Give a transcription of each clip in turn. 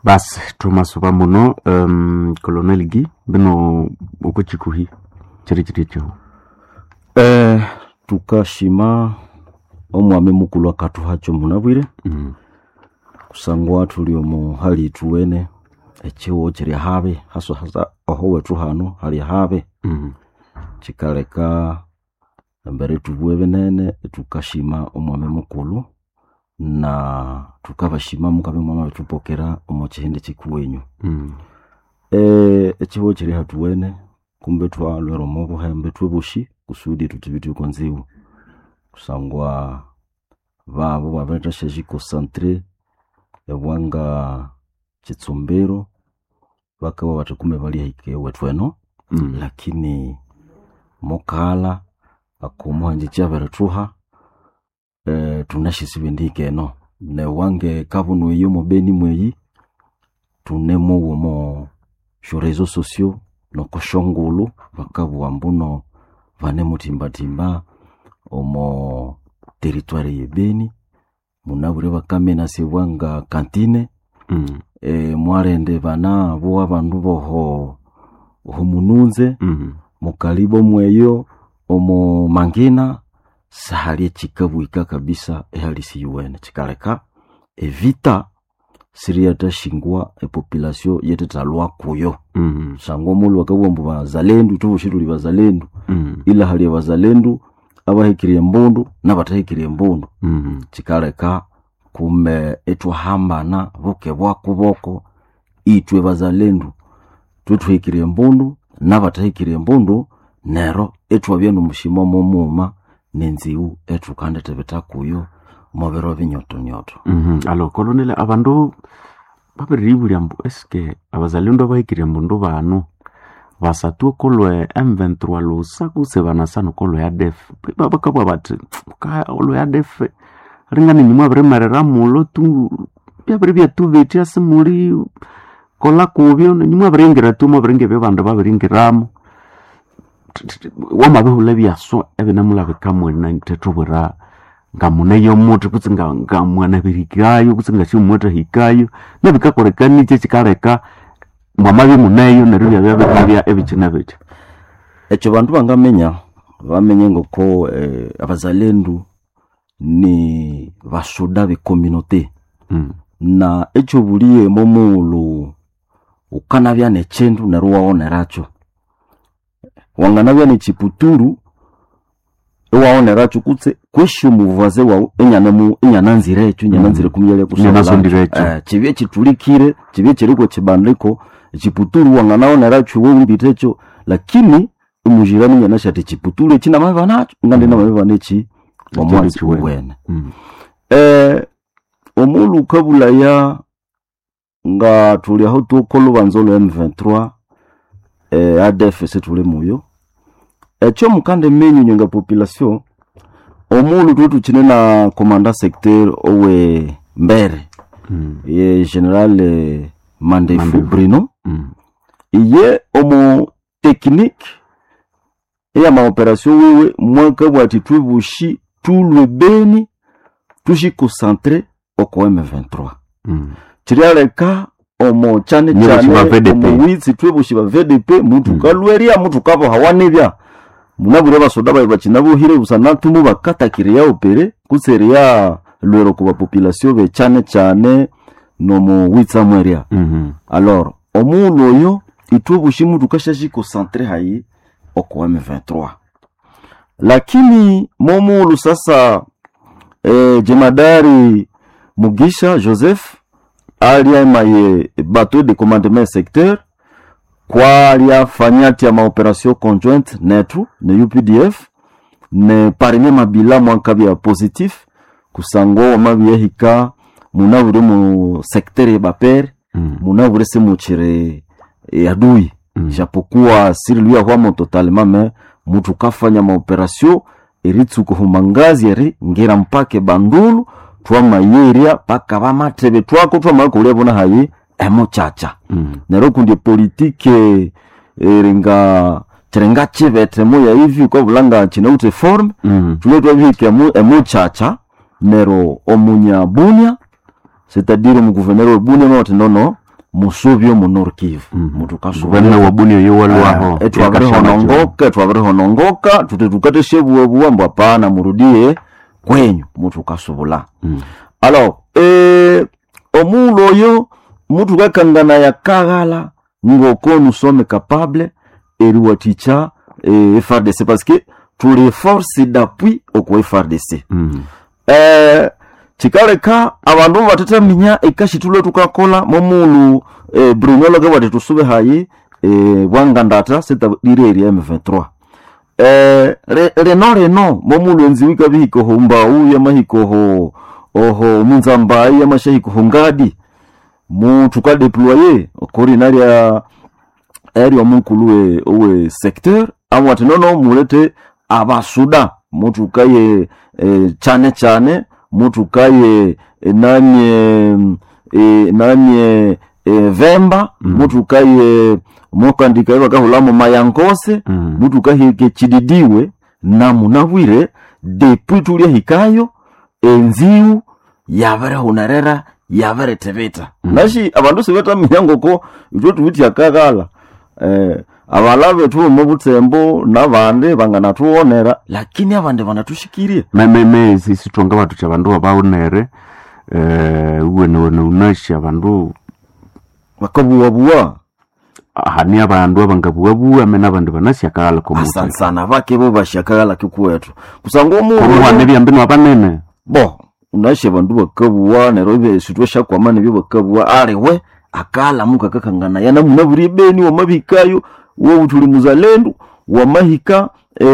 Basi Thomas Bamuno Colonel Gi bino uko chikuhi chiri cyo tukashima omwami mukulu akatu hacho munabwire kusangwa tulio mu hali tuwene echiwo chiri habe haso hasa aho wetu hano hali habe chikaleka mbere tubuwe benene tukashima omwami mukulu na tukabashima mukabe mama tupokera omochihinde chikuwenyu echiwo chiri hatuwene kumbe twalwero mobo hembe twebushi kusudi tutibiti konziwu kusangwa babo babeta sheji concentré yabwanga chitsombero bakawa batakume bali hike wetweno lakini mokala akomuhanje chabera tuha tunashisibe no ne wange kabunu iyo mobeni mweyi tunemo womo sur réseaux sociaux no koshongulu bakabu ambuno vane mutimbatimba omo territoire yebeni munabure bakamena sibwanga kantine mwarende bana bo abandu boho homununze mukalibo mweyo omo mangina sahali chikabuika kabisa ehalisi yuwene chikaleka evita siriata shingwa population yete talwa kuyo sango mulu wakabombo bazalendu tubushiruli bazalendu ila hali bazalendu abahikiriye mbundu nabatahikiriye mbundu chikaleka kume etwa hambana boke bwakuboko itwe bazalendu tutwikiriye mbundu nabatahikiriye mbundu nero etwa byenu mushimo momuma nenziu etukande tebeta kuyo mobero binyoto alo Colonel abandu babiribuli ambu eske abazalendo bahikire mbundu bano basatu kolwe M23 lusa kusebana sana kolwe ya def babakabwa bati ka kolwe ya def ringani nyuma bremerera mulo tu bya tu vetia simuli kola kubyo nyuma bringira tu mo bringe bebanda babiringiramo wama behule byaso ebenamula bekamwe 93 bura ngamune yo mutu kutsinga ngamwana birikayo kutsinga chimuta hikayo nabikakorekani chikaleka mama bimuneyo nerubya byabya ebichina bicha echo bantu bangamenya bamenye ngoko abazalendu ni bashuda be communauté na echo buliye momulu ukanabya nechendu naruwaona racho wanganabya ne chiputuru ewaona racho kutse kwesho muvaze wa enyananzire echo enyananzire kumyele kusala chibye chitulikire chibye chiriko chibandiko chiputuru wanganaona racho wombitecho lakini umujirani yanashate chiputuru china mava nacho ngande na mava nechi omwanzi wene omulu kabula ya nga tuli aho tukolo banzolo M23 ADF setule muyo echo mukande menyu nyonga population omulu tutu chinena commandant secteur owe mbere ye general Mandefu Bruno iye omo technique ya ma opération wewe mwaka bwati twibushi tulwe beni tushi concentré oko M23 chirialeka omo chane omo wizi twibushi ba VDP muntu kalweria muntu kabo hawanebya munabure basoda bachinabuhire usanatu mu bakatakiriya opere kuseria lwero kuba population be chane no mu witsa mweria alors omuntu oyo itubushi muntu kashashi concentré hayi oko M23 lakini momulu sasa jemadari Mugisha Joseph aliamaye bateau de commandement secteur kwa aliafanyati ya maoperation conjointe netu ne UPDF ne parine mabila mwankabia positif kusango mabia hika munavure mu secteur ya baper munavure se muchire adui japokuwa siri ya hwamo totalement mais mutu kafanya maoperation eritsuko humangazi eri ngera mpake bandulu twa mayeria paka bamatebe twako twa makulebona hayi emochacha nero kundi politique eringa terenga chivete moya hivi kwa bulanga chinaute form tuletwa vike emochacha nero omunya bunya c'est-à-dire mu gouverneur bunya note nono musubyo mu Nord Kivu mutu kasubula bana wabuni yo walwaho twabere honongoka tutetukate shebuwe buwambo hapana murudie kwenyu mutu kasubula alors omulo yo mutu kakangana ya kagala ngoko nous sommes capables eriwaticha FARDC parce que tous les forces d'appui au FARDC chikaleka abantu batata minya ikashitulo tukakola momulu Bruno loga wate tusube hayi bwangandata seta direri M23 reno momulu nziwika bihiko homba uya mahiko ho munzamba ya mashahiko hongadi mu tuka deployer coordinaria aéreo munkuluwe owe secteur amwate nono mulete abasuda mutukaye chane mutukaye nanye vemba mutukaye mokandika bakahulamo mayankose mutukaye kechididiwe namunabwire depuis tulia hikayo enziu yabere hunarera yabere tebeta nashi abantu sebeta minyango ko itwe tuwiti akagala abalave tu mu butsembo nabande bangana tuonera lakini abande banatushikirie meme sisi tonga batu cha bandu abaonere uwene unashi abandu bakabuwa hani abandu abangabuwa mena abandu banasi akala ko mutu sana bake bo bashakala kikwetu kusango mu wane byambino abanene bo unashi abandu bakabuwa nerobe sitwesha kwa mane byo bakabuwa arewe akala muka kakangana yana munaburi beni wa mabikayo wo tuli muzalendo wa mahika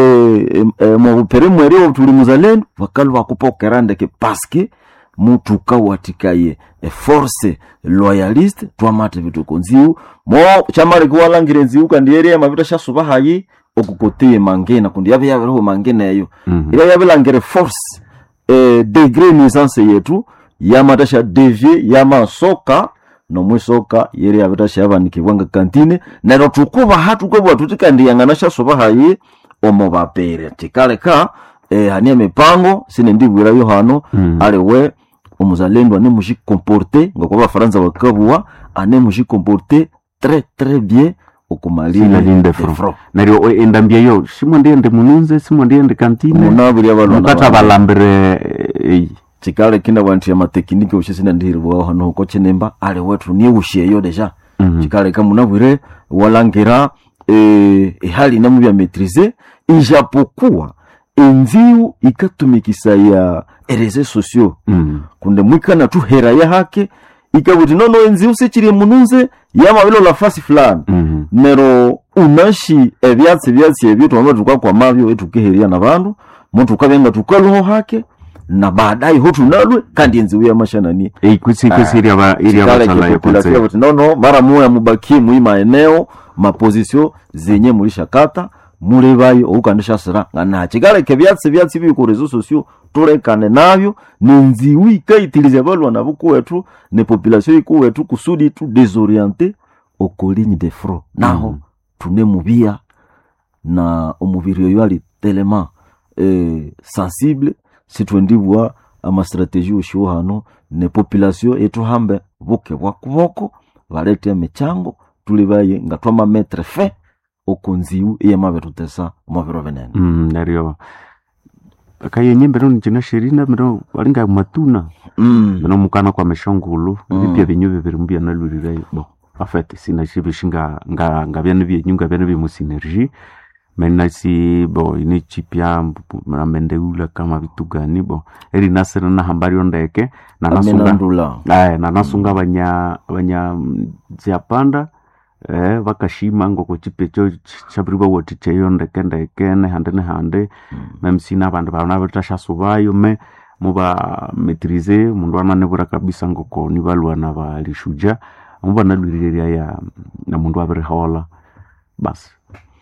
mu peremwere wo tuli muzalendo wakalu bakupokera ndeke paske mutuka watikaye force loyaliste twamate bituko nziu mo chamari kwalangire nziu kandi area mabita shasuba hayi okukote mangena kundi yabe yabeho mangena yo ira yabelangire force degré naissance yetu yamatasha devie yamasoka no mwisoka yeri yabetasha abanikibwanga kantine nero tukuba hatukobwa tutikandiyangana shasoba hayi omobapere tikaleka hania mipango sine ndibwira yo hano arewe omuzalendo ane mushi comporter ngoko bafaransa bakabwa ane mushi comporter très bien okumalina linde fro nero endambia yo simondiende mununze simondiende kantine munabiri abantu mukata balambere chikale kinda wanti ya matekiniki ushesina ndirwa hano ko chenemba ale wetu ni ushiyeyo deja chikale kama munabwire walangira hali namu ya maîtriser ijapokuwa enziu ikatumikisa ya réseaux sociaux kunde mwikana tu hera ya hake ikabuti nono enziu sechiri mununze yama bilo la fasi fulani nero unashi ebyatsi ebyo twamwe kwa mavyo etukeheria na bantu muntu kabenga tukaloho hake na baadaye hotu nalwe kandi enziu ya mashanani kwisi iri abasala ya population nono mara moya mubaki muima eneo maposition zenye mulisha kata mulebayo ukandisha sira ngana chigale kebyatsi biko rezo sociaux turekane navyo nenziu ikaitilize balwa na buku wetu ne population iku wetu kusudi tu désorienter au ligne de front naho tunemubia na omubiri yo ali tellement sensible situendibwa ama strategie usho hano ne population etu hambe buke bwakuboko balete michango tulibaye ngatwama metre fe okunziu iye mabetu tesa mavero venene nario akaye nyembe no njina shirina mero walinga matuna no mukana kwa meshongulu bipya binyuve birumbia na lurirayo bo afete sina shibishinga ngabyane byenyunga byane bi musinergie menasi bo ini chipia mendeula kama vitu gani bo eri nasera na hambari ondeke na nasunga na nasunga banya ziapanda vakashima ngoko chipecho chabriba woti cheyonde kendekene hande memsina abantu bana batashasubayo me muba maîtriser mundu ananebura kabisa ngoko nibalwa na balishuja muba nalwiriria ya na mundu abere hola bas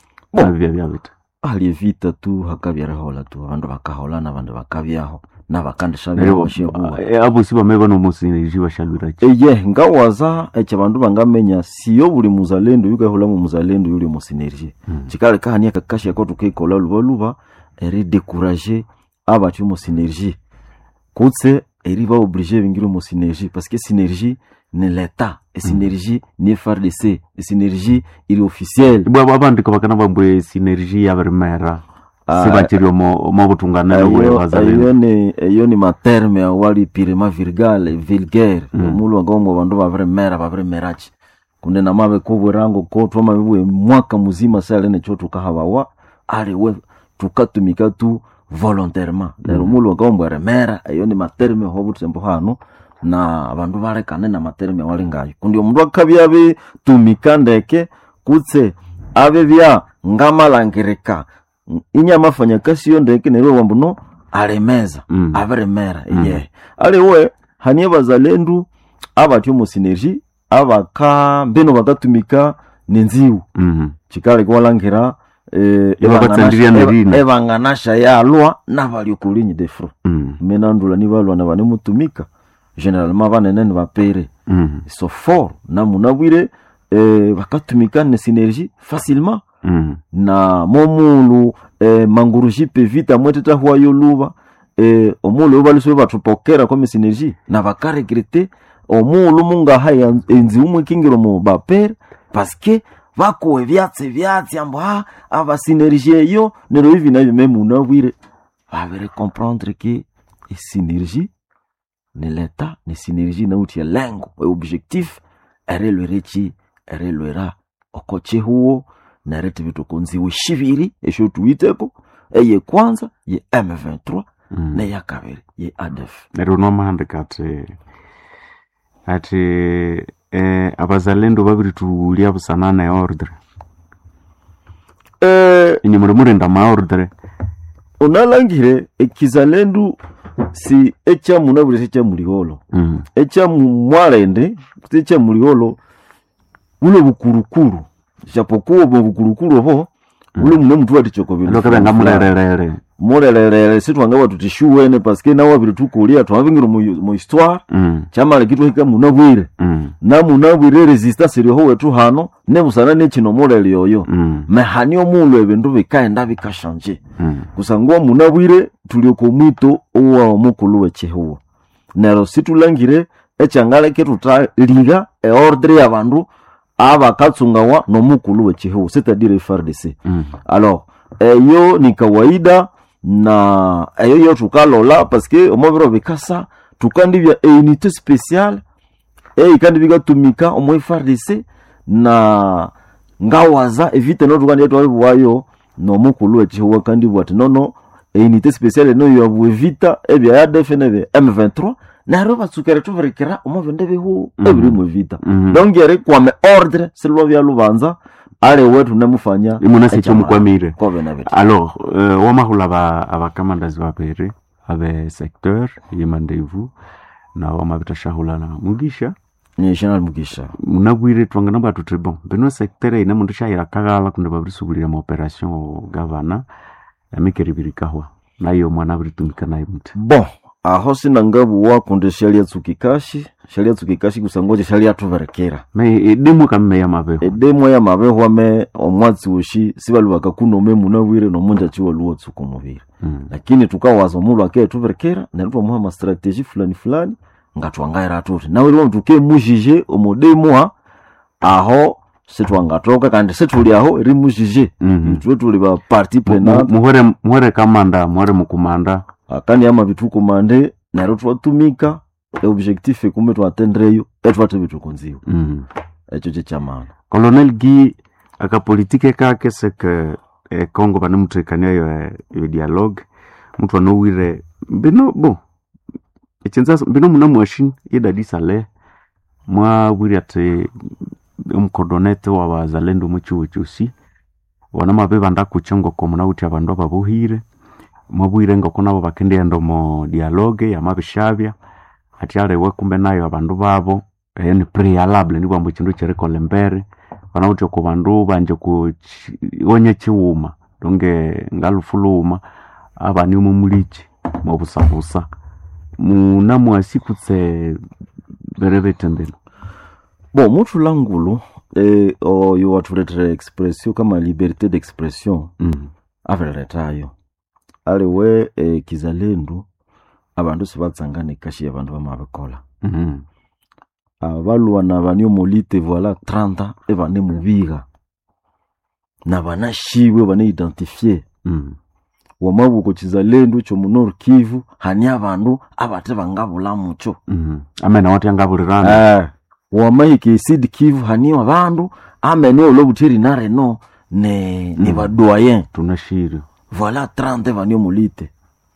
bya ali vita tu hakabyara hola tu abantu bakahola na abantu bakabyaho nabakandisha bashebwa abo siba meba no musini bashalura ngawaza echabandu bangamenya siyo buli muzalendo yugahola mu muzalendo yuli mu synergie chikale kahania kakashi yako tukikola luba eri décourager abatu mu synergie kutse eri ba obligé bingiro mu synergie parce que synergie ni leta synergie ni FARDC synergie ili officiel bwa babandika bakana bambwe synergie ya bermera sibachiri mo butunganelo we bazalendo eyo ni materme awali pirema vulgaire mulu ngongo bandu bavremerachi kunena mabe kubwerango ko twama bibwe mwaka muzima sale ne chotu kahabawa ale we tukatumika tu volontairement lero mulu ngongo remera eyo ni materme ho butembo hano na bandu barekane na materme wali ngayo kundi omundu akabyabe tumikandeke kutse abe bya ngamalangirika inyama fanya kasi yo ndeke nero wambuno alemeza averemera ale we hanie bazalendu abatyo mu synergie abaka mbeno bagatumika nenziu chikale kwalangira ebanganasha yalwa nabali okulinyi defro menandula ni balwa na bane mutumika generalement banene ni bapere so fort na munabwire bakatumika ne synergie facilement na momulu manguruji pevita mweteta huayo luba omulu baliso batupokera kwa synergie na bakaregrete omulu munga haya enzi umwe kingiro mu bapere parce que bako evyatsi ambo aba synergie yo nero hivi na meme unawire avere comprendre que synergie ni leta ni synergie na uti lengo objectif erelwerechi erelwera okoche huo narete bitukunzi wishibiri esho tuiteko eye kwanza ye M23 na ya kabiri ye ADF nero no mahandika ati abazalendo babiri tulia busanana ya ordre inye muri nda ma ordre unalangire ekizalendo si echa munabure echa muliholo echa mwalende echa muliholo ule bukurukuru japokuwa bukurukuru ho ule mune mtu atichokobino lokaba ngamurerere sitwanga tutishuwene parce que nawo biru tukulia twabingiro mu histoire chamale kitu hika munabwire na munabwire resistance iri ho wetu hano ne busana ne kino morele yoyo mehani omulu ebintu bikaenda bikashanje kusangwa munabwire tulioko mwito owa mukulu wecheho nero situlangire echangale ketuta liga ordre y'abantu abakatsungawa no mukulu wecheho c'est-à-dire FARDC alors eyo ni kawaida na eyo tukalola parce que omobiro bikasa tukandibya unité spéciale ikandi bigatumika omo FARDC na ngawaza evite no tukandi yetu wayo no mukulu wecheho kandi bwati nono unité spéciale no yo evita ebya ya DFNV M23 na roba tsukere tuverekera omovende bihu ebiri mu vita donc yere kwa me ordre selwa bya lubanza ale wetu namufanya imuna se tumukwamire alors wamahula abakamandasi bapere abe secteur yemandevu na wamabitashahula na mugisha ni general mugisha munabwire twangana batu trebon beno secteur ina mundu shayira kagala kunde babisubulira mu operation gavana amikeribirikahwa nayo mwana abitumika nayo mute bon aho sinangabu wakunde shalia tsukikashi kusangoje shalia tuverekera me edemu kamme ya mabeho ame omwatsi woshi sibalu bakakuno memu nawire no monja chiwa luo tsukumubira lakini tukawaza mulu ake tuverekera na ntwa muhama strategy fulani ngatwangaira atuti nawe lo mtuke mujije omodemo aho setwangatoka kandi setuli aho ri mujije tuli ba parti prenante muhore kamanda muhore mukumanda akani ama bituko mande na rotwa tumika objectif kumbe twatendreyo etwate bitukunziwa echo chama Colonel Guy aka politique kake seke Congo bane mutekania yo dialogue mtu anowire bino bon echenza bino muna machine yedadi sale mwa wiri ate umkodonete wa bazalendo muchiwe chusi wana mabeba ndakuchengo ko muna uti abandu ababuhire mabwire ngoko nabo bakende ndo mo dialogue ya mabishabya ati arewe kumbe nayo abandu babo ni prealable ni kwambo chindu chereko lembere wana uti ko bandu banje ku onye chiwuma donge ngalufuluma abani umulichi mu busabusa muna mwasikutse berebetendelo bon mutu langulu yo watuletere expression kama liberté d'expression averetayo aliwe kizalendo abantu sibatsangane kashi abantu bamabekola abalwa na banyo molite voilà 30 ebane mubiga na banashibwe bane identifier wamabuko kizalendo cyo mu Nord Kivu hani abantu abate bangabula muco amena wati angabulirana wamayike Sud Kivu hani abantu amene olobuteri nare no ne badoyen tunashiri voilà 30 banyo molite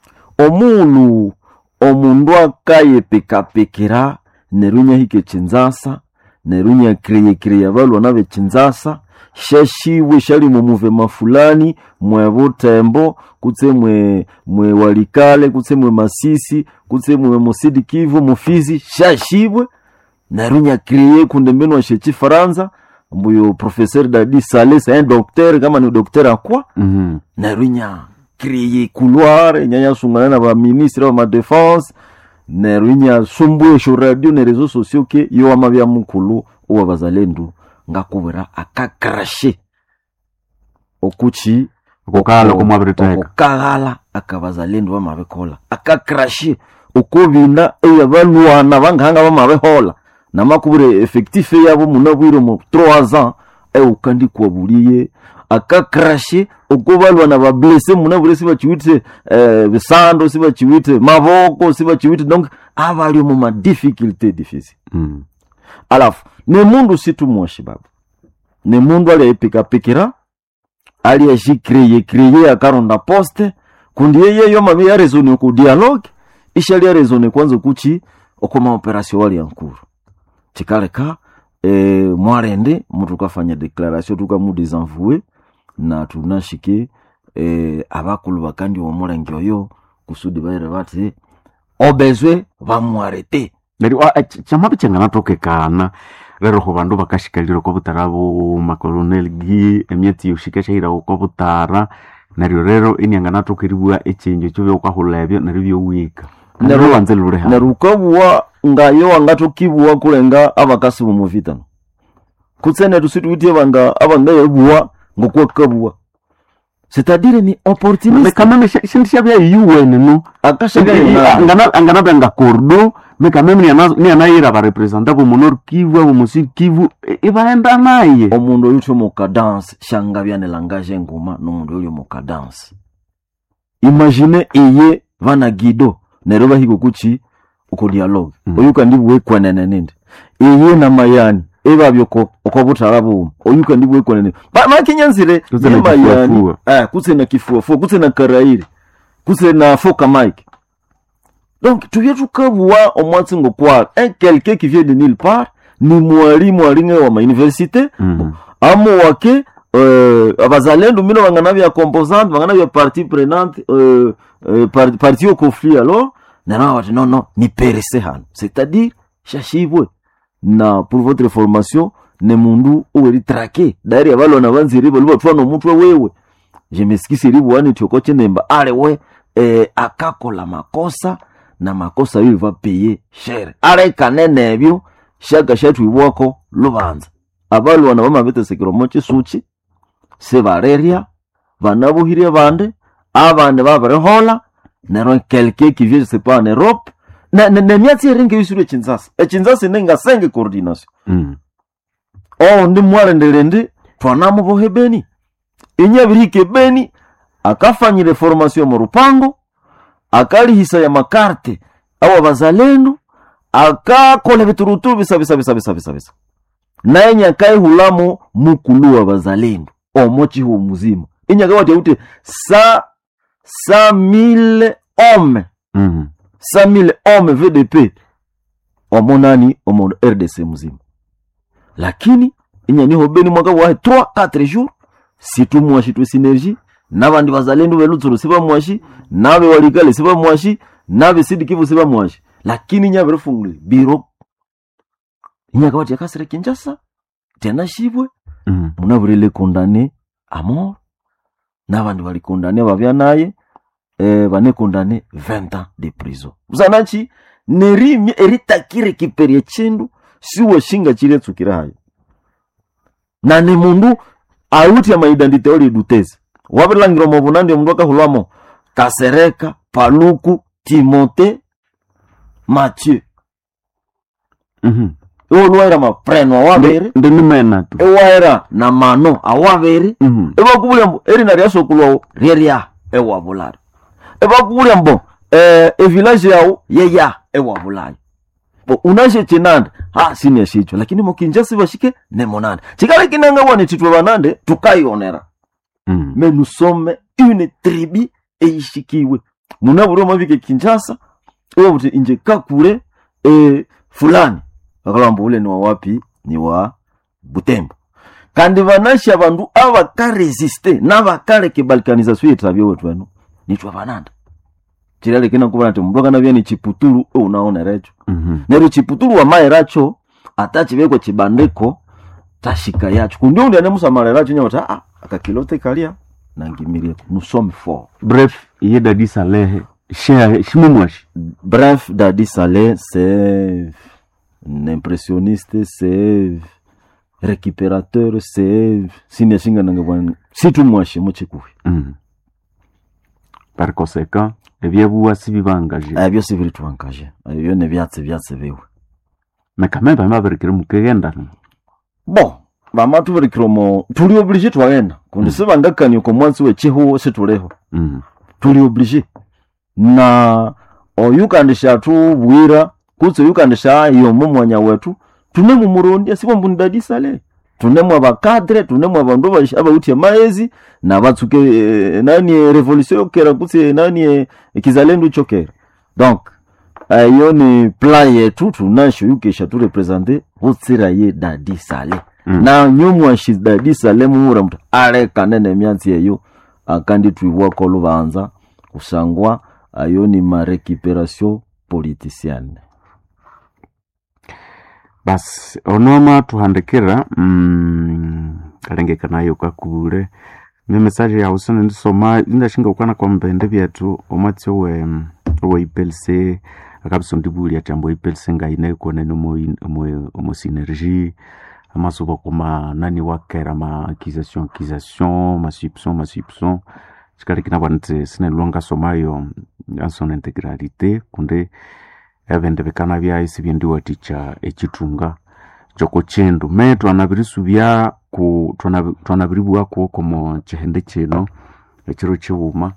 omundu akaye pekapekera nerunya hike Kinshasa nerunya kriye abalwa nabe Kinshasa shashiwe shali mu movement fulani mwe Butembo kutse mwe Walikale kutse mwe Masisi kutse mwe Sud Kivu mufizi shashibwe nerunya kriye kundembeno wa shechi Faransa mbuyo professeur Dadi Saleh c'est un docteur kama ni docteur akwa nerunya kriye couloir nyanya sungana na ba ministre wa défense nerunya sumbuye sho radio ne réseaux sociaux ke yo amabya mukulu uwa bazalendo ngakubera akakrashe okuchi okukala kumwabirita okukala akabazalendo bamabekola akakrashe okubinda eyabalwana banganga bamabehola namakubure effectif yabo munabwiro mu 3 ans ukandi kwabuliye akakrashe okubalwa na bablesse munabure siba chiwite bisando siba chiwite maboko siba chiwite donc abali mu ma difficulté difficile alafu ne mundu situ mwashi baba ne mundu ali pekera ali créer akaronda poste kundi yeye yo mabi ya raisonner ku dialogue ishali ya raisonner kwanza kuchi okoma operation wali yankuru chikaleka mwarende mtu kafanya declaration tukamu desenvouer na tunashike abakulu bakandi omulenge oyo kusudi bayire bati obezwe bamwarete neri chamabe changana tokekana rero ho bandu bakashikalira ko butarabo makolonel gi emyeti yoshikashira ko butara nari rero inyangana tokiribwa echenjo cyo byo kwahulebyo nari byo wika nero wanzelure ha narukabwa ngayo angatokibwa kulenga abakasi mu muvita kutsene tusitutie banga abanga yebwa ngokwakabwa c'est-à-dire ni opportuniste mais quand même shintisha bya UN no akashaga angana benga kordo mais quand même ni anaira ba representer bo Nord Kivu bo Sud Kivu ibaenda naye omundu yucho mu cadence shanga byane langage nguma no mundu yuli mu cadence imagine iye vana Guido nero bahiko kuchi uko dialogue oyuka ndibwe kwanene ninde iye na mayani ebabyo ko okobutarabu oyuka ndibwe kwanene ba kinyanzire mayani kutse na kifuafo kutse na karairi kutse na foka mike donc tuye tukabwa omwatsi ngokwa quelqu'un qui vient de nulle part ni mwalimu alinga wa université amo wake abazalendo mino bangana bya composante bangana bya partie prenante partie au conflit alors nana wati non ni perese hano c'est-à-dire shashibwe na pour votre information ne mundu oweri traqué dari abalo na banziri boluba twana omuntu wewe je m'excuse ribu wani tyokoche nemba ale we akakola makosa na makosa yule va payer cher ale kanene ebyo shaka shatu ibwako lubanza abalo wana bamabete sekiro moche suchi se bareria banabuhire bande abande babare hola nero quelqu'un qui vient je sais pas en Europe na miati ringe yusure Kinshasa nenga senge coordination ndi mwarendelende twanamo bohe Beni inyabirike Beni akafanyire formation mu Rupango akali hisa ya makarte abo bazalendo akakole biturutu bisa nanya kai hulamo mukulu wa bazalendo omochi ho muzima inyaka wati ute 100,000 hommes 100,000 hommes VDP omonani omono RDC muzima lakini inyani hobeni mwaka wa 3-4 jours situ mwashi tu synergie nabandi bazalendo belutsuru siba mwashi nabe Walikale siba mwashi nabe Sud Kivu siba mwashi lakini nyabere fungule biro inyaka wati yakasire Kinshasa tena shibwe munaburele condamné à mort nabandi bali condamné babya naye bane condamné 20 ans de prison uzanachi nerimye eritakire kiperie chindu siwe shinga chile tsukira hayo na ne mundu auti ya maidentite oli duteze wabirangiro mu bunandi mundu akahulwamo Kasereka Paluku Timote Mathieu lwaira mapreno awabere ndinimena tu ewaira na mano awabere ebakubulya mbo erina lyasokulwawo lyerya ewabulari ebakubulya mbo village yawo yeya ewabulayo bo unashe chinande sini shicho lakini mokinjasi bashike ne monande chikale kinanga wani titwe banande tukayonera mais nous sommes une tribu eishikiwe munaburo mabike Kinshasa uwo buti inje kakure fulani akalambo ule ni wa wapi ni wa Butembo kandi banasha bandu abakaresiste n'abakareke balkanisation yetabyo wetu eno nitwa bananda chirale kina kuba nati mboga na bya ni chiputuru unaona recho nero chiputuru wa maeracho atachibeko chibandeko tashika yacho kundio ndi anemusamara racho nyota akakilote kalia nangimirie nous sommes forts. Bref il y a Dadi Saleh Shimumwashi. Bref, Dadi Saleh c'est un impressionniste, c'est récupérateur, c'est sineshinga nangabwana situ mwashi muchikufi. Par conséquent ebyebuwa sibibangaje ebyo sibirituangaje ebyo ne byatse bewe mais quand même bama barikira mukegenda bon bama tubarikira mo tuli obligé twagenda kundi sibangakanye ko mwansi we chiho situleho tuli obligé na oyukandisha tu bwira kutse yukandisha iyo mumwanya wetu tune mu murundi asibo mbundi Dadi Saleh tunemu abakadre tunemu abandu abawuti maezi na batsuke nani revolution yokera kutse nani kizalendo chokera donc iyo ni plan yetu tunasho yukesha tu representer utsira ye Dadi Saleh na nyomwa shi Dadi Saleh mumura mtu areka nene myanzi yeyo akandi tuiwa ko lubanza kusangwa ayo ni ma récupération politicienne. Bas onoma tuhandikira kalengeka nayo kakure ni message ya usana ndisoma ndashinga ukana kwa mbende byetu omatse we IPLC akabiso ndibuli atambo IPLC ngaine kone no synergie amasuba kuma nani wakera ma accusation ma soupçon chikari kina bante sine longa somayo en son intégralité kunde evende bekana bya isi byendiwa ticha echitunga choko chendo meto anabirisubya ku twanabiribwa ko komo chihende chino echiro chiwuma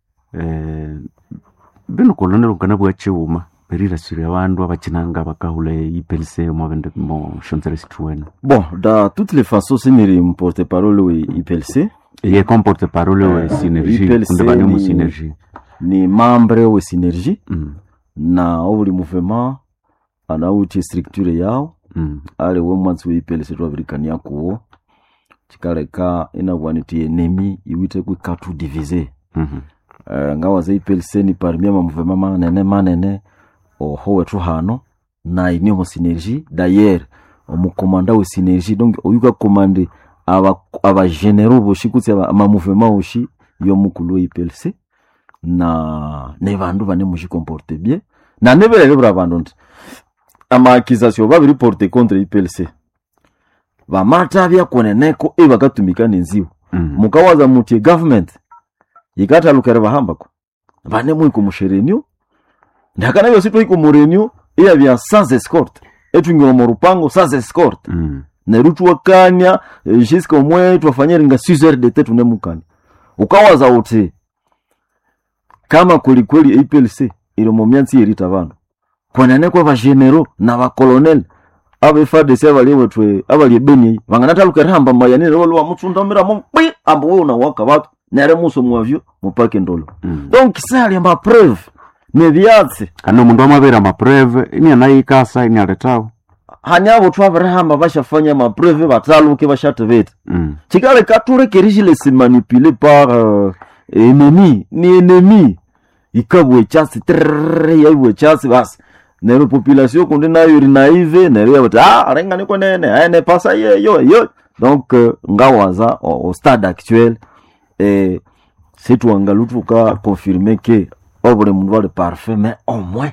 bino kolonelo kana bwa chiwuma berira sire abandu abachinanga bakahule IPLC mo bende mo shonzere situena. Bon, dans toutes les façons c'est une porte-parole oui IPLC et comme porte-parole oui synergie kundebane mu synergie ni membre we synergie na obuli mouvement anauti structure yao ale we mwanzi we IPLC twabirikania kuo chikaleka inabwaniti enemy iwite ku katu diviser ngawa za IPLC ni parmi ma mouvement manene oho wetu hano na inyo mo synergie d'ailleurs omukomanda we synergie donc oyuka komande aba généraux boshikutse ama mouvement oshi yo mukulu IPLC na ne bandu bane mushi comporter bien na nebere bra bandu nti ama accusation babiri porter contre IPLC ba mata bya koneneko bakatumika nenziwo mukawaza mutie government ikata lukere bahamba ko bane mu ikumusherenyo ndakana yo situ ikumurenyo iya bya sans escorte etungiro mu rupango sans escorte na rutu wakanya jusqu'au moins twafanyira nga 6 heures de tête tunemukani ukawaza uti kama kweli IPLC ilo momyansi yerita bantu kwanane kwa ba general na ba colonel abe FARDC abaliwe abali beni banganata lukeramba mayane rolo wa mutsundamira mo ambo we una waka batu nare muso mwavyo mupake ndolo donc sali amba preuve ne byatse kana mundu amabera ma preuve ni anayikasa ni aletao hanyabo twabarahamba bashafanya ma preuve bataluke bashateveta chikale kature kerishile se manipuler par ennemi ni ennemi ikabwe chasi yaiwe chasi bas nero population konde nayo naive nero yabata renga niko nene ene pasa yo donc ngawaza au stade actuel c'est tout angalutuka confirmer que obre mundu wale parfait mais au moins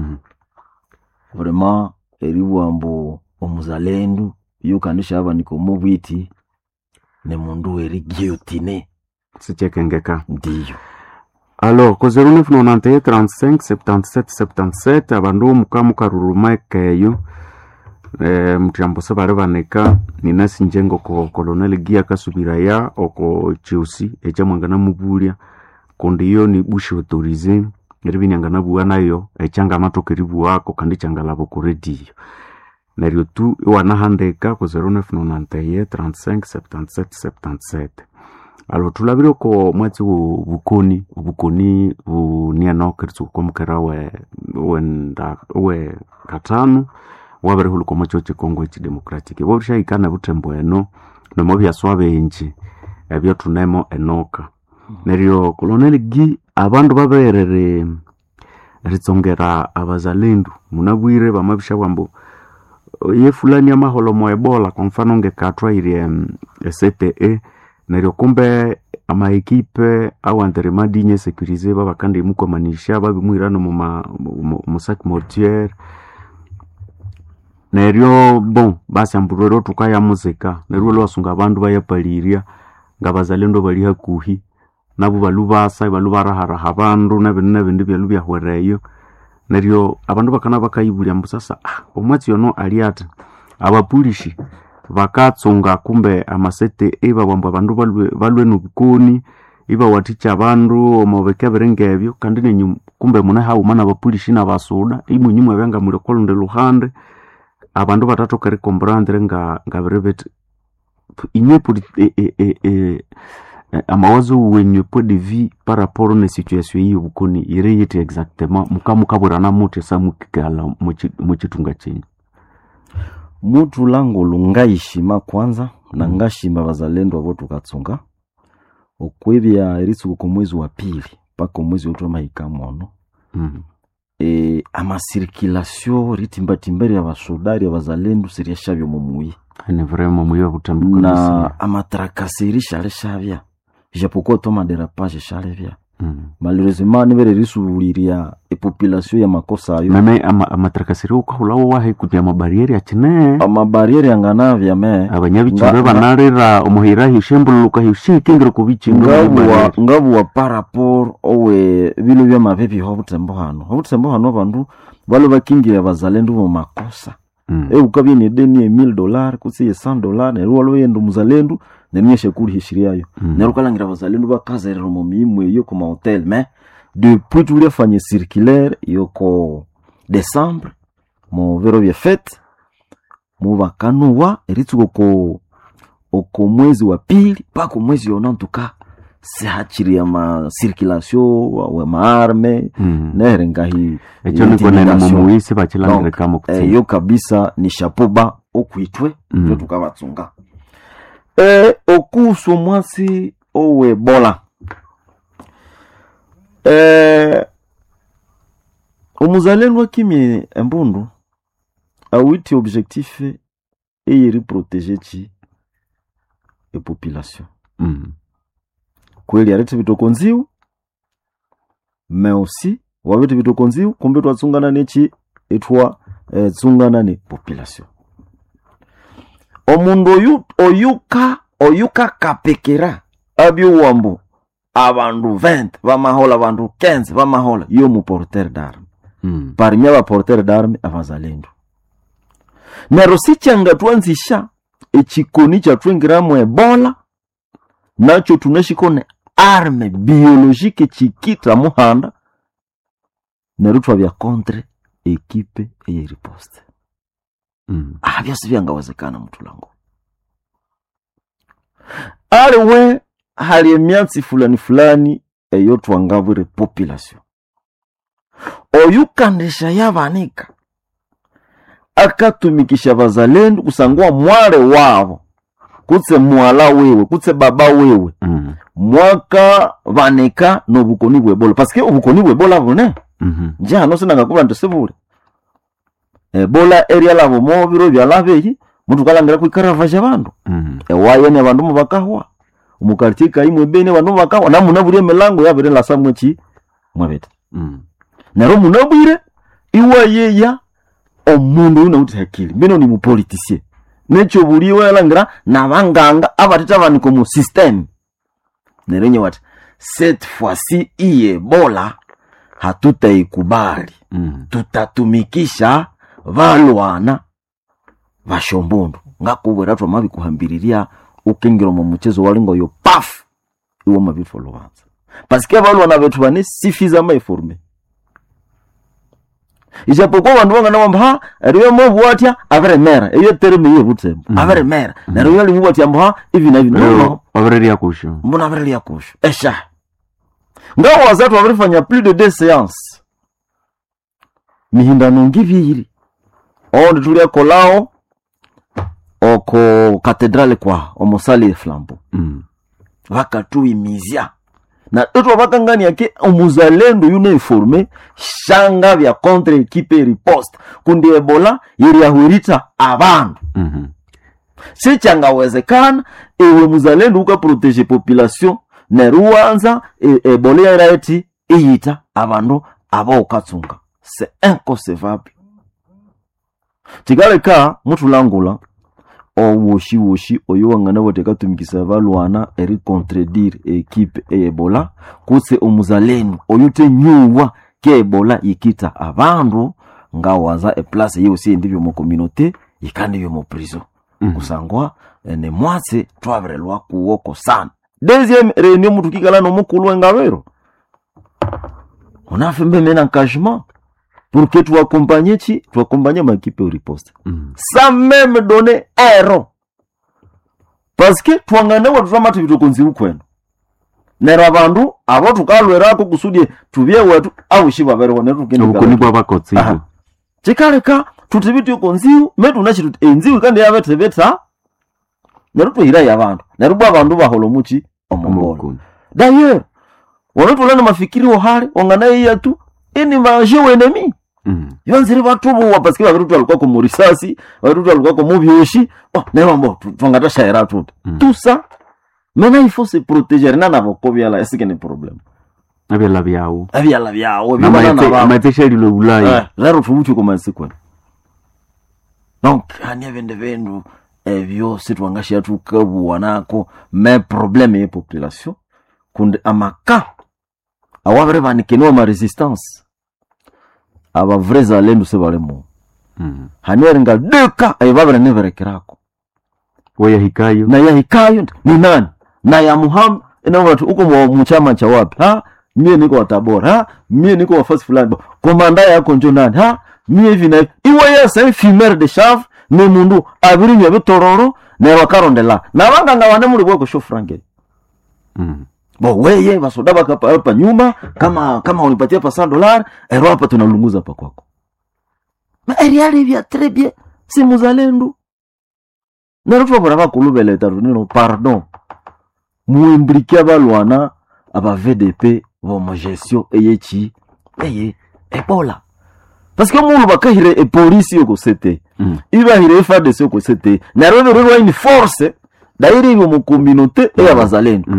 vraiment eriwambo omuzalendo yukanisha aba niko mubwiti ne mundu eri guillotine sichekengeka ndiyo. Alors, ko 0991 35 77 77 abandu mukamu karuruma keyo Mutiambo sebali banika ninasi njengo ko Colonel Gia kasubiraya oko Chelsea echamwangana mubulya kundi yo ni bushi autorize neribinyangana buwa nayo echanga matokeribu wako kandi changalabo ku radio neryo tu wanahandeka ku 0991 35 77 77. Alo tulabiro ko mwezi ubukoni uniano kertsu kwa mkera wenda katanu wabere hulu kwa machoche Kongo ichi demokratiki wabisha ikana butembo eno nomobya swabe inchi ebyo tunemo enoka neryo Colonel Gi abandu baberere ritsongera abazalendu munabwire bamabisha bambo ye fulani amaholo mo Ebola kwa mfano ngekatwa ile CTE neryo kumbe ama ekipe au anteremadinye sécurisé baba kandi mukomanisha babimwirano mu sac mortier neryo bon basi amburero tukaya muzika neryo lwasunga abantu bayapaliria ngabazalendo bali hakuhi nabo balubasa balubarahara abantu nabindi byalubya hwereyo neryo abantu bakana bakayibulya mbusasa omwatsi yono aliata abapulishi bakatsunga kumbe amasete eba bamba abantu balwe nubukoni iba waticha abantu omobeke berengebyo kandi nenyu kumbe muna hawo mana abapulishi nabasoda imunyimwe banga muri kolonde luhande abantu batatoka recomprendre nga berebet inye pour amawazo wenye po de vie par rapport à situation yi bukoni ireyete exactement mukaburana mute samukikala mu chitunga chenye mutu lango lungaishima kwanza na ngashima bazalendo abo tukatsunga okwebya eritsuko ku mwezi wa pili paka mwezi wotwa mahikamono ama circulation ritimba ya basodari ya bazalendo seria shabyo mumuyi ni vraiment muyo butambuka na amatrakaseri shale shabya japokuwa toma derapage shale vya malheureusement nibere risuliria population ya makosa ayo meme amatrakaseri ukahulawo wahe kutya mabarieri akine amabarieri anganavya me abanyabichimbe banarira omuhira hishembuluka hishikingiro kubichinga ngabu wa paraport owe bino bya mapepi hobutembo hano bandu balo bakingira bazalendo mu makosa ukabye ni deni $1000 kusiye $100 nerwo yendo muzalendo nenyeshe kuri hishiriyayo nerukalangira bazalendo bakazerero mu mimwe yo ku hotel mais depuis tout les fanye circulaire yoko décembre mo vero bya fête mu bakanuwa eritsuko oko mwezi wa pili pako mwezi yona ntuka se hachiri ya ma circulation wa maarme nerengahi echo niko nene mumuisi bachilangira kama kutsi yo kabisa ni chapeau okuitwe to tukabatsunga okuso mwasi owe Ebola omuzalendo kimye embundu awiti objectif eyeri protéger chi e population kweli arete bitokonziu mais aussi wabete bitokonziu kumbe twatsungana nechi etwa tsungana ne population omundu oyuka kapekera abyo wambo abandu 20 bamahola abandu 15 bamahola yo mu porteur d'arme parmi aba porteur d'arme abazalendo nero sichanga twanzisha echikoni cha twengiramu Ebola nacho tunashikone arme biologique chikita muhanda nerutwa bya contre equipe eye riposte byose byangawezekana mutulango aliwe hali emyatsi fulani eyo twangabure population oyukandesha yabanika akatumikisha bazalendo kusangwa mwale wabo kutse mwala wewe kutse baba wewe mwaka vaneka no bukoni bwe Ebola parce que ubukoni bwe Ebola bune nja no sina ngakubra ndesebule Ebola area labo mo biro bya labeyi mutu kalangira kwikaravasha abantu ewaye ne abantu mubakahwa umukartika imwe bene abantu bakahwa namuna buri melango yabere la samwechi mwabete naro munabwire iwaye ya omundu una uti hakili bino ni mu politicien necho buliwe yalangira nabanganga abatita abaniko mu system nerenye wat cette fois-ci Ebola hatutaikubali tutatumikisha valwana bashombundu ngakubwera twa mabi kuhambiriria ukengero mu muchezo walingo yo paf iwo mabi followanza parce que abalwa na betu bane suffisamment informé ijapokuwa bantu banga nabamba eriyo mo bwatya avere mera iyo terme iyo butsembo avere mera na riyo limu bwatya mba hivi na hivi no avere ya kusho mbona avere ya kusho esha ngaho wazatu waverifanya plus de 2 séances mihindano ngiviri onde tulia kolao oko katedrale kwa omosali flambo vakatuimizia na etu wakangani yake omuzalendo yune informe shanga vya contre equipe riposte kundi Ebola yiri yahuirita abantu si changa wezekana ewe muzalendo uka protege population neruanza Ebola yaraeti iyita abantu aba ukatsunga c'est inconcevable tigaleka mutulangula owoshi oyo wangana boteka tumikisa balwana eri contredire equipe Ebola kutse omuzalendo oyute nyuwa ke Ebola ikita abantu ngawaza place yose ndivyo mu communauté ikandi byo mu prison kusangwa ne mwatse twaverelwa kuwoko sana. Deuxième réunion mutukikala no mukulu ngabero on a fait même un engagement pour que tu accompagnes ma équipe au riposte sans même donner erreur parce que twangane wa tuzamata bitokonzi ukweno nera abantu abo tukalwerako kusudie tubye wetu au shiba bere wone tugende ukoni kwa bakotsi chikaleka tutibiti ukonziu metu nachi enziu kandi yabete beta neruto hira yabantu nerubo abantu baholo muchi omongolo d'ailleurs wone tulana mafikiri ohari wangana yatu ini maje wenemi yonziri batubu wa parce que barutu alikuwa ko murisasi barutu alikuwa ko mubyoshi neba mbo twangata shaira tout ça maintenant il faut se protéger nana bokobya la est-ce que ne problème abela byao bibana na matesheli lo bulai rero tubuti ko mansikwa donc anya vende vendu evyo sitwangashia tukabuwa nako mais problème ye population kunde amaka awabere banikeno ma resistance aba vrais alendo se balemo haneringa deka ayababere neverekerako waya hikayo na ya hikayo ni nani na ya Muhammad ina watu uko mu chama cha wapi mie niko wa Tabora mie niko wa fasi fulani komanda yako njo nani mie hivi na iwe yesa fumeur de chave ne mundu abiri nyo bitororo ne wakarondela na banganga wane muri bwo sho frange bo weye basoda bakapa hapa nyuma kama unipatia pa $100 ero hapa tunalunguza hapa kwako ma eriali vya très bien si muzalendo na rufu bora bakulubele tarunino pardon muimbrikia balwana aba VDP bo gestion eyechi Ebola parce que mulu bakahire e police yoko sete iba hire FARDC yoko sete na rero une force dairi mu communauté ya bazalendo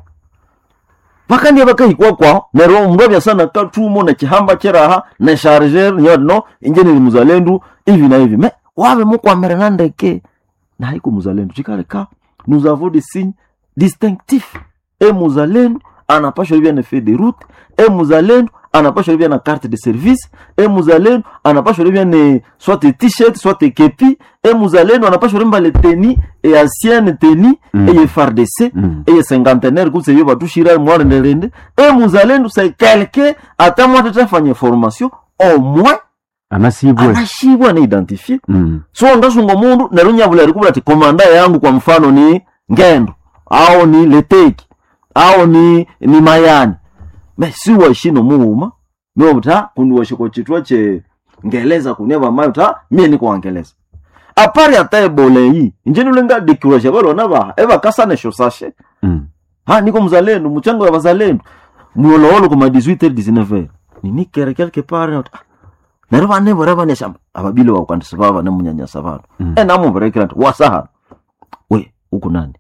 bakandi bakahikwa kwa nero mubabya sana katumo na kihamba keraha na charger nyono ingene ni muzalendo hivi na hivi me wabe mukwamera nandeke na haiko muzalendo chikaleka nous avons des signes distinctifs et muzalendo anapasha bien na fait de route et muzalendo anapasha bien na carte de service et muzalendo anapasha bien ne soit t-shirt soit kepi et muzalendo anapasha bien les tenis et anciennes tenis et FARDC et cinquantenaire que c'est yo batushira mware ndelende et muzalendo c'est quelqu'un atamwa tafanya formation au moins anashibwa na identifier so ndasungo mundu narunyabula rikubula ati komanda yangu kwa mfano ni Ngendo au ni Leteki au ni Mayani si washino muuma mwe buta kundu washiko chitwa che ngeleza kuneva mayo ta mie niko wangeleza apari ata Ebola hii njeni ulenga dikirosha balo naba eva kasane shosashe niko mzalendo mchango ya bazalendo muolo kuma 18h19 nini kere quelque part nerva nebo rava ne shamba ababile wa kwandisa baba ne munyanya savano namu berekera wasaha we uko nani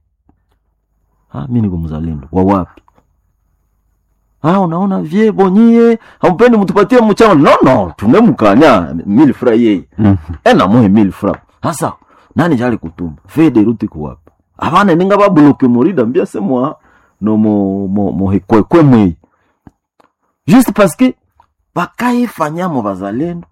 mimi niko mzalendo wa wapi unaona vie bonyie hampendi mtupatie mchana no tunemukanya 1000 francs yeye na mohe 1000 francs hasa nani jali kutuma fede ruti kwa wapi abana ninga babloke morida mbia semwa no mo hekwekwe mwe juste parce que bakaifanya mu bazalendo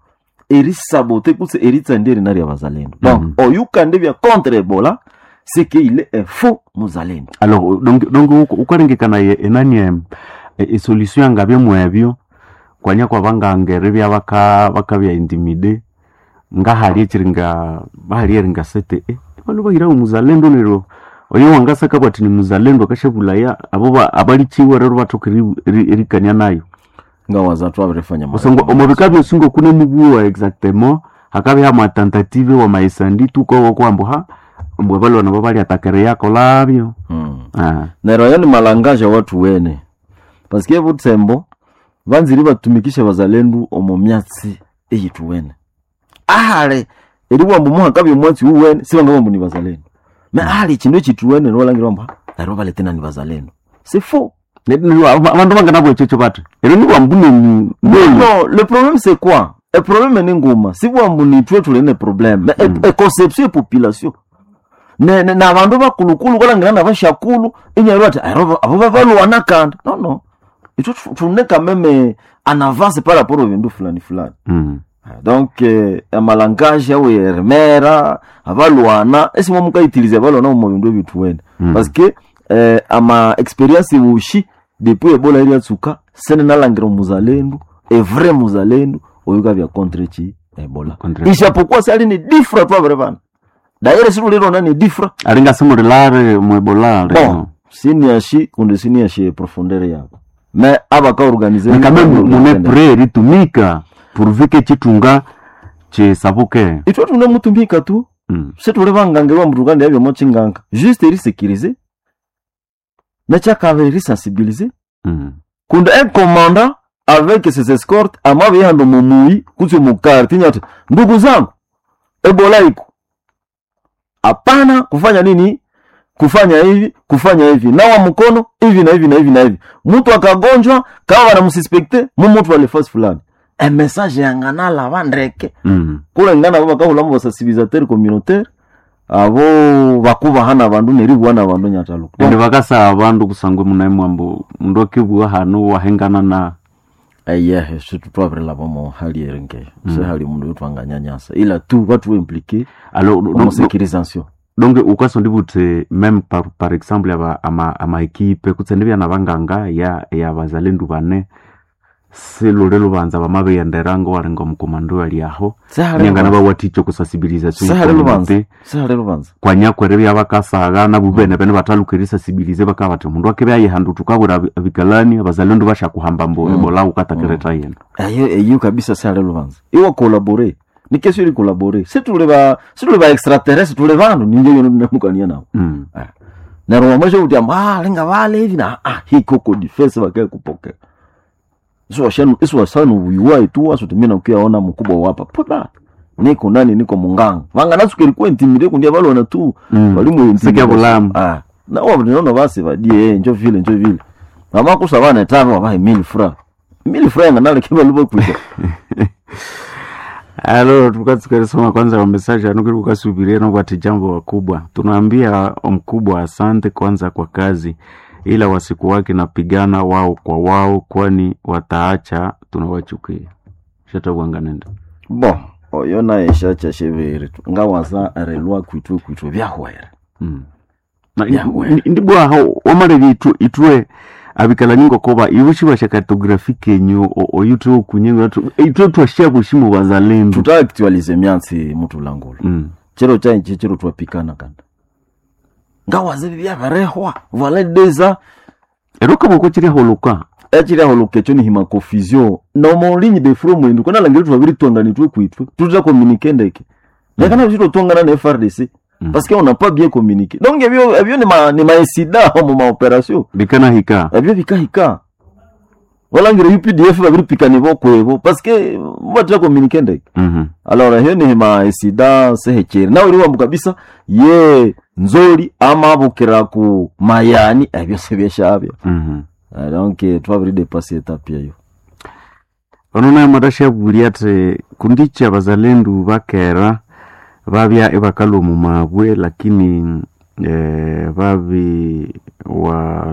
erisabote kutse eritsandiri nari abazalendo. Donc oyukande bya contre Ebola c'est qu'il est faux muzalendo. Alors donc ukarengekana enani solution ngabye mwebyo kwanya kwa bangangere bya bakabya intimide ngahali chiringa bahali eringa sete balo bahira umuzalendo lero oyo wangasaka bati ni muzalendo kashebulaya abo abali chiwe rero batokiri erikanya nayo ngawaza twabirefanya musongo omubikabyo singo kune mubuwa exactement hakabe ha matentative wa maisandi tuko kwambo ha mbwe balo nabo bali atakere yako labyo nero yani malangaje watu wene parce que butsembo banziri batumikisha bazalendo omomyatsi eyitu wene ahale eriwa mbu muhakabyo mwatsi uwene sibanga mbu ni bazalendo me ahali chindo chituwene no langira mba aro bale tena ni bazalendo c'est faux. Abantu bangana cyo batu ero ni wambune non le problème c'est quoi? Le problème ni ngoma si wambuni twe tulene problème mais conception population na abantu bakulukulu kolangira na bashakulu inyaro ati abo bavalo wanakanda non itu tunne quand même en avance par rapport au vindu fulani. Donc amalangage yawe yermera abalwana esimo mukaitilize abalwana mu bintu bituwene parce que ama experience wushi depuis Ebola iri atsuka sene nalangira muzalendo et vrai muzalendo oyuka bya contre chi Ebola ishapokuwa sali ni different kwa brevana d'ailleurs si lero nani different alinga simulare mu Ebola bon siniashi kunde siniashi profondeur yako mais abaka organiser quand même mon prêt ritumika pourvu que chitunga che sabuke itwa tuna mutumika tu c'est tole bangangerwa muruganda yabyo mo chinganga juste iri sécuriser na chakave iri sensibiliser kunda un commandant avec ses escortes amabe yando mumui kutse mukarti nyata ndugu zangu Ebola iko hapana kufanya nini kufanya hivi nawa mkono hivi na hivi na hivi na hivi mtu akagonjwa kama wanamsuspecte mtu alifasi fulani un message yangana la vandreke kula ngana baba kahula mu sensibilisateur communautaire abo bakuba hana bandu neribwana bandu nyataluko ndi bakasa abandu kusangwe munaimwe ambo ndokibwa hano wahengana na aye surtout toi la bomo hali erenge c'est hali mundu twanganyanyasa ila tu watu impliqué alors dans sécurisation donc ukaso ndibute même par exemple ama équipe kutsendebya nabanganga ya bazalendo bane selolelo banza bamabe yanderango warenga mukomando ali aho nyangana bawaticho kusensibilisation sahalelo banza kwanya kwerebe yabakasaga nabubene bene batalukirisa sibilize bakabate mundu akebe ayihandu tukabura abikalani abazalendo bashakuhamba mbo Ebola ukatakireta yena ayo kabisa sahalelo banza iwa collaborer ni question de collaborer c'est tous les extraterrestres tous les vandu ninje yo namukania nao na roho majo utia lenga wale hivi na hiko ko defense bakae kupokea Iso wasanu uyuwa itu wasutumina ukiaona mkubwa wapa poda niko nani niko munganga wanga nasukiri kwa intimide kundia balo na tu walimu intimide bulamu na wabu ninaona basi vadie njo vile mama kusabana etano wabahe 1000 francs nganale kiba lubo kuja alo tukatsikari soma kwanza wa message anukiri kukasubiria na wati jambo wakubwa tunaambia mkubwa asante kwanza kwa kazi ila wasiku wake napigana wao kwa wao kwani wataacha tunawachukia shatawanganenda bon oyona eshacha shevere ngawaza arelwa kwitu byahwera ndibwa ho omare bitu itwe abikala ningo koba ibushi bashakatografike nyo oyutu kunyengo itwe twashabu shimu bazalendo tuta actualize myansi mutu langolo chero chanchi chero twapikana kanda ngawaze bya barehwa voilà déjà eroka boko chiri holuka echiri holuka cyo ni hima confusion no mo ligne de front mwendo kona langiro twabiri tongana nitwe kwitwe tuza communiquer ndeke nekana bishito tongana na FRDC parce qu'on n'a pas bien communiqué donc ebyo ni ma incident au moment opération bikana hika ebyo bikahika wala ngire UPDF babiri pikani boko parce que moi tu communiquer ndeke alors hiyo ni ma incident sehekere na uri wambu kabisa ye nzoli ama bukira ku mayani ebyo sebeshabyo donc twabiri dépasser étape yo onona madasha buriate kundicha abazalendu bakera babya ebakalo mu mabwe lakini babi wa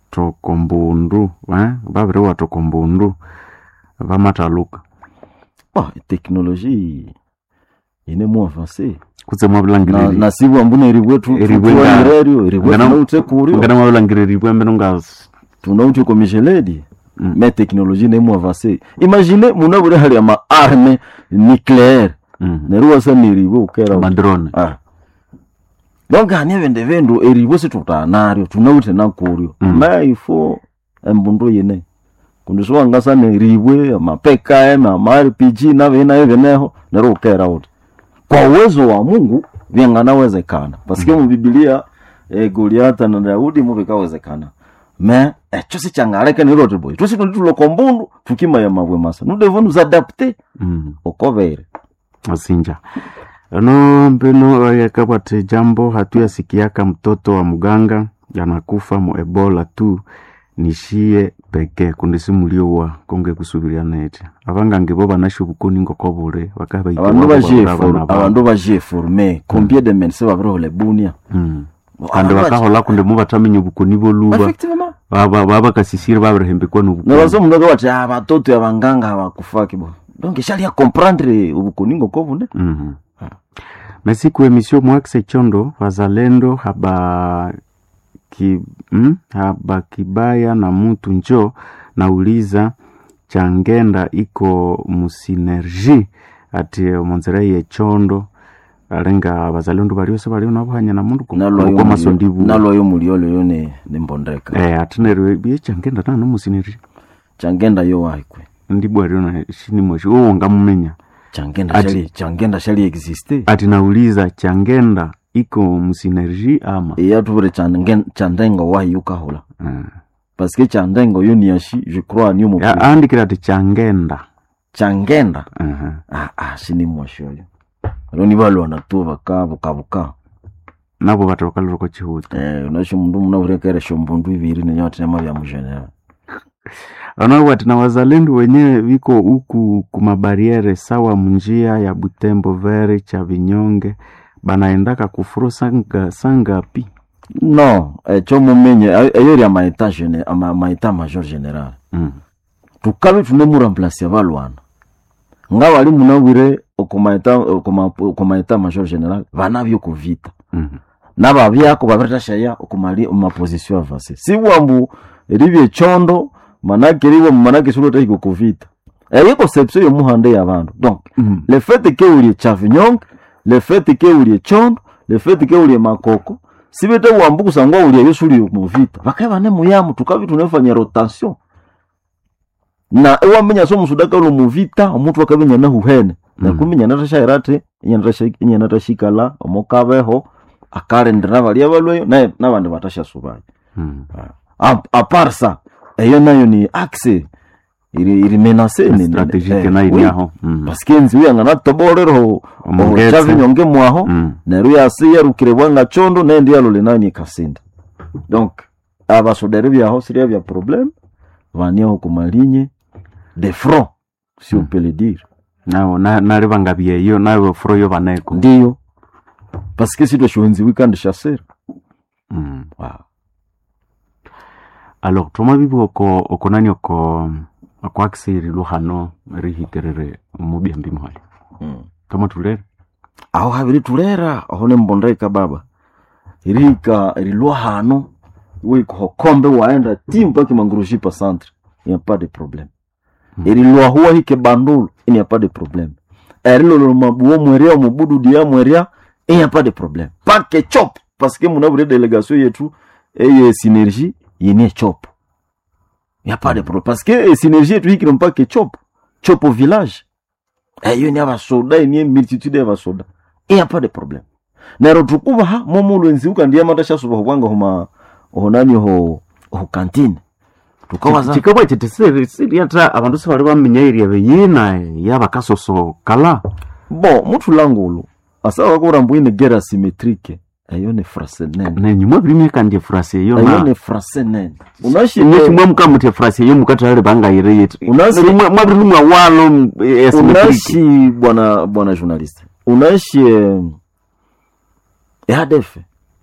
tokombundu babire wa tokombundu bamataluka technologie ine mu avancée kutse mwabulangiriri na sibu ambune ribwetu ribwetu utekuri ngana mwabulangiriri bwembe nongas tunauti ko mijeledi mais technologie ne mu avancée imagine munabure hali ya ma arme nucléaire neruwa sa niribo ukera madrone donc ane vende vendo eribo se tutanario tunauti nakurio mais il faut embundu yene kundiswa ngasa neribwe ma PKM ma RPG na vena eveneho neruwa ukera uti kwa uwezo wa Mungu vyanganawezekana paske mu Biblia Goliath na Daudi mu vikawezekana mais chose changareka ni rote boy tusi tulo kombundu tukima ya mabwe masa nous devons nous adapter au cover asinja ano mbeno yakapate jambo hatuyasikiaka mtoto wa muganga yanakufa mu Ebola tu nishie peke kundisimuliwa konge kusubiria nete abanga ngebo banasho bukoni ngokobure bakaba abantu baje former combien de mense babro le bunia kandi bakahola kunde mu batamenye bukoni boluba baba kasisire babrehembe kwa nubuko nabazo munoga bati abatoto abanganga abakufaki bo donc shali ya comprendre ubukoni ngokobune merci ku emission Mwaxe Chondo wazalendo haba kibaya na mtu njo nauliza changenda iko musinergie ati monzeraye Chondo alenga abazalendo baliose bali nabuhanya na mundu kwa masondibu nalo yo muliolo yone nimbondeka atinere bie changenda na musinergie changenda yo waikwe ndibwa riona shini moshi ngamumenya changenda shali existe ati nauliza changenda iko musinergie ama tubure chandengo wa yuka hola parce que chandengo yo niashi je crois ni mo andikira ati changenda shini moshi yo roni balo na tu bukabuka nabo batokalero ko chihuta unasho mundu munaburekere shombundu ibiri ne nyote nama bya mujenera wati na wazalendo wenyewe wiko huku kumabariere sawa munjia ya Butembo Vere cha Vinyonge banaendaka kufuro sangapi no chomo menye ayori ya maeta major general tukabe tunemu remplacer abalwana nga bali munabire okumaeta major general banabyo kuvita naba byako babirata shaya okumali ma position avancée si wambu ribye Chondo manake solo tayiko kuvita iyo conception yo muhande y'abantu donc le fait que uri Chavinyong le fait que uri Chondo le fait que uri Makoko sibete wambu kusangwa uri yosuli mu vita bakaba ne muyamu tukabi tunefanya rotation na ewamenya so musudaka lo mu vita omuntu akabenya na huhene na kumenya natasha irate nyanatashikala omokabeho akarendera bali abalweyo naye nabandi batasha subaye aparsa eyo nayo ni axe iri menace ni strategique na iriaho parce que nzi uyangana toborero Chavinyonge mwaho na ruya siya rukirebwanga Chondo nende yalole nani kasinda donc abasodere byaho siria bya problème vaniaho kumalinye de front si on peut le dire na ribanga byeyo nayo fro yo baneko ndiyo parce que si doshonzi weekend chasser alors toma bibo okonani oko akwakisiri luhano rihikerere mubyambi mahali kama tulera aho habiri tulera aho ne mbondeka baba irika riluhano we kokombe waenda timba kimangurushi pa centre il n'y a pas de problème iriluwa huwa hike bandul il n'y a pas de problème erilo mabuo mweria mubudu dia mweria il n'y a pas de problème pas que chop parce que munabure délégation yetu eye synergie yene chop il n'y a pas de problème parce que synergie yetu hiki non pas que chop au village iyo ni abasoda ni multitude y'abasoda il n'y a pas de problème nero tukuba ha momulo nziuka ndiye matasha suba kwanga homa honani ho kantine tukawaza chikabwa chitesiri ata abantu se bali bamenya iri yabeyina yabakasoso kala bon mutu langulu asa wakora mbwine guerre symétrique ayo ne phrase nene ne nyuma brimye kandi phrase yo na ayo ne phrase nene unashi mwimwe mukamute phrase yo mukatale banga ire yetu unashi mwabrimwe walo unashi bwana journaliste unashi ADF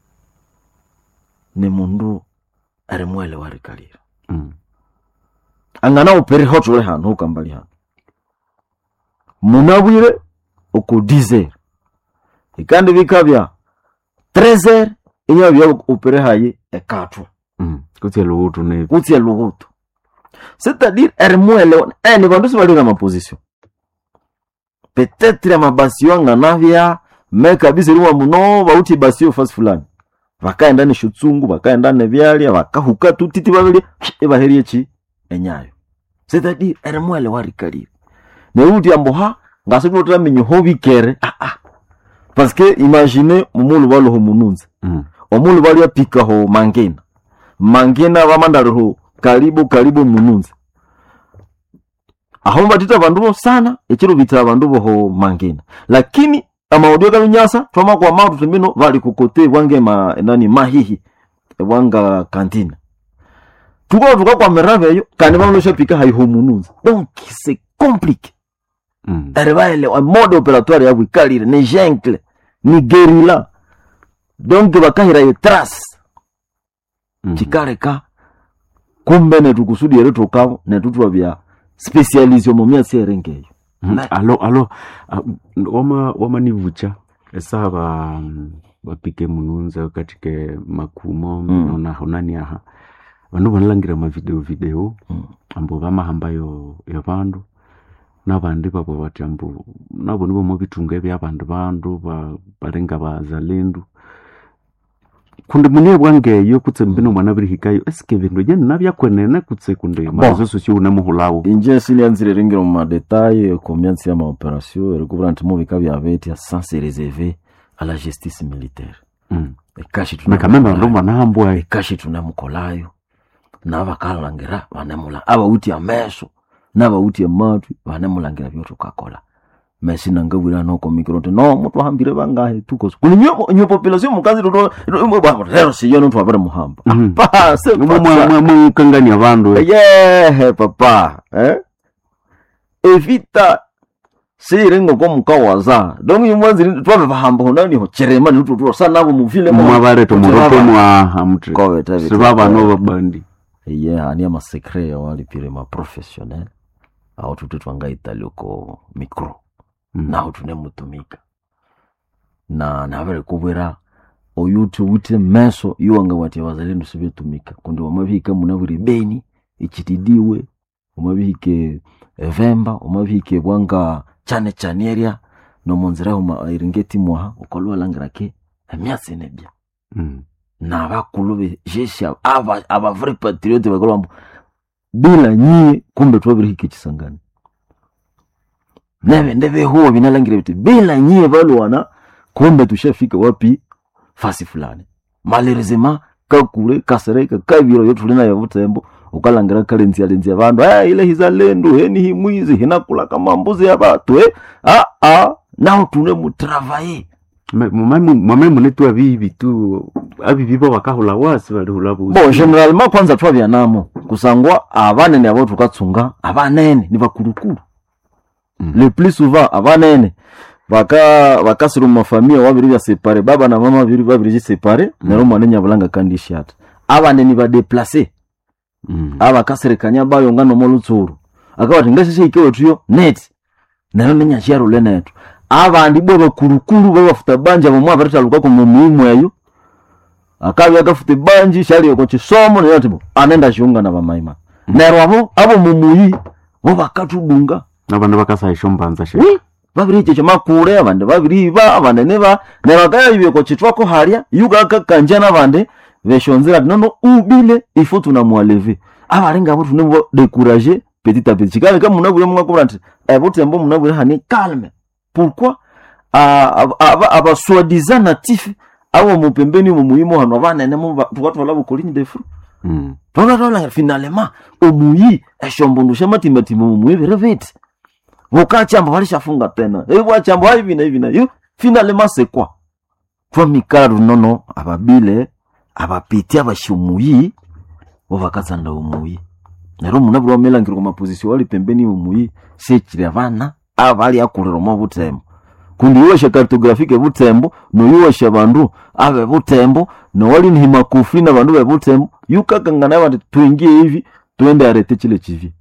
ne mundu ari mwele warikalira angana opere hotole hano ukambali hano munabwire oko 10h ikandi bikabya 13h inyo bya opere haye ekatwa kutse luhutu ne kutse luhutu. C'est-à-dire ermwele ni bandu sibali na maposition peut-être ma basio nganavya me kabisa ruwa muno bauti basio fast fulani bakaenda ni shutsungu bakaenda ne byali bakahuka tutiti babili ebaherie chi enyayo. C'est-à-dire ermwele warikali ne uti amboha ngasetu tutamenye hobikere parce que imaginez mumulu balo ho mununze omulu bali apika ho mangena bamandaro karibu mununze aho batita bandu sana ekiro bita bandu ho mangena lakini amaudio kalunyasa twama kwa maudu tembino bali kukote bwange nani mahihi bwanga kantina tuko kwa merave yo kandi bamulosha pika hai ho mununze donc c'est compliqué. Erbaile un mode opératoire ya wikalire ni jungle ni guerilla donc bakahira ye trace chikareka kumbe ne tukusudi ere tokabo ne tutwa bya specialize mu myasi erengeyo. Alo wama nivucha esaba bapike mununza katike makumo nona honani aha bandu banalangira ma video ambo bamahamba yo yabandu nabandi babo batyambu nabo nibo mu bitunga by'abantu bandu barenga bazalendu kunde munye bwangeyo kutse mbino mwana birihikayo eske bintu je nabyakwenene kutse kunde mazo sosio una muhulawo inje silianzire ringiro mu detail combien c'est ma opération recouvrant mu bikabya abeti sans se réserver à la justice militaire ekashi tunakamemba ndo manambwa ekashi tunamukolayo nabakalangira banemula abauti ameso nabauti amatwi banemulangira byo tukakola mesi nangabwira noko mikrote no mutu hambire bangahe tuko kuni nyo population mukazi ndo rero siyo ntwa bare muhamba pa se mu kangani abandu papa evita sirengo ko mukawaza donc imwanzi twabe bahamba honani ho cherema ntutu sana abo muvile mu bare to muroto mwa amtre sibaba no babandi ani ama secret ya wali pire ma professionnel au tutu twanga italoko micro na tunemutumika na nabere kubera oyutu wute meso yuanga wati wazalendo sibetumika kundi wamabika munaburi beni ichitidiwe umabike Vemba umabike bwanga cyane area no monzira uma iringeti mwa ukolwa langirake emyase nebya na bakulube jesha aba vrai patriote bakolombo bila nyie kumbe twabiri hiki kisangani nebe ndebe huo binalangira biti bila nyie balwana kumbe tushafika wapi fasi fulani malheureusement kakure kasereka kabiro yotu lina ya butembo ukalangira kalenzi abantu ile hizalendo heni himwizi hinakula kama mbuzi ya batu nao tune mu travailler mama munetu abibi tu abibi baba kahula wasi bali hulabu bon généralement kwanza twabya namo kusangwa abanene abo tukatsunga abanene ni bakurukuru le plus souvent abanene bakasiru mu famille wabiri ya séparé baba na mama babiri séparé nero mwanenya bulanga kandi shata abanene ba déplacer abakaserekanya bayo ngano molutsuru akabati ngashishe ikewe tuyo net nero nenya sharo leneto abandi bo bakurukuru babafuta banja mu mwabarita lukako mu muhimu yayo akabi agafute banji shali yoko chisomo ne yatibo anenda shunga na bamaima nero abo mumuyi bo bakatubunga abantu bakasayisho mbanza she babiri cyo makure abandi babiri abandi neba nero akayibe ko chitwako harya yuga kakanja nabande beshonzera nono ubile il faut tunamwalever abarenga abo tunebo décourager petit à petit chikale kama munabure mwakobrante butembo munabure hani calme. Pourquoi aba soi-disant natif abo mupembeni mu muhimo hano banene mu twatu balabo colline de fruits Tola finalement omuyi eshombundusha matimati mu muive vite. Wokachamba walishafunga tena. Wachamba hivi na hivi na hiyo. Finalement c'est quoi? Kwa mikaru nono ababile abapitia bashumuyi wavakazanda umuyi. Nero munabiro wamelangiro kwa position wali pembeni umuyi sekire abana abali akurero mu butembo. Kundi yosha cartographique butembo no yosha bandu abe butembo no wali ntimakufri na bandu be butembo yukakangana bati twingiye hivi twende arete chile chivi.